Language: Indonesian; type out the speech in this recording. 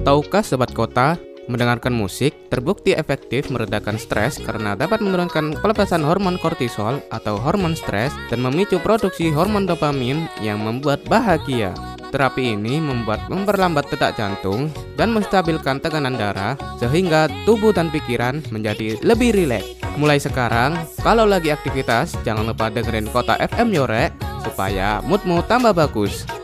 Tahukah Sobat Kota, mendengarkan musik terbukti efektif meredakan stres karena dapat menurunkan pelepasan hormon kortisol atau hormon stres dan memicu produksi hormon dopamin yang membuat bahagia. Terapi ini memperlambat detak jantung dan menstabilkan tekanan darah sehingga tubuh dan pikiran menjadi lebih rileks. Mulai sekarang, kalau lagi aktivitas, jangan lupa dengerin Kota FM Yorek supaya moodmu tambah bagus.